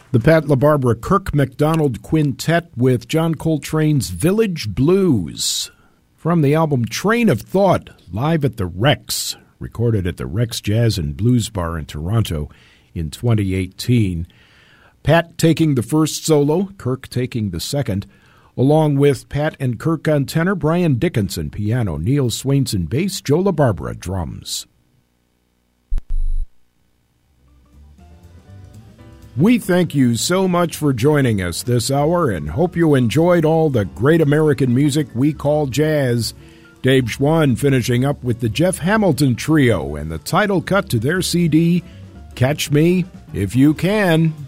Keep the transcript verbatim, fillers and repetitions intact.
The Pat LaBarbera Kirk MacDonald Quintet with John Coltrane's Village Blues. From the album Train of Thought, live at the Rex, recorded at the Rex Jazz and Blues Bar in Toronto in twenty eighteen. Pat taking the first solo, Kirk taking the second, along with Pat and Kirk on tenor, Brian Dickinson piano, Neil Swainson bass, Joe LaBarbera drums. We thank you so much for joining us this hour and hope you enjoyed all the great American music we call jazz. Dave Schwann finishing up with the Jeff Hamilton Trio and the title cut to their C D, Catch Me If You Can.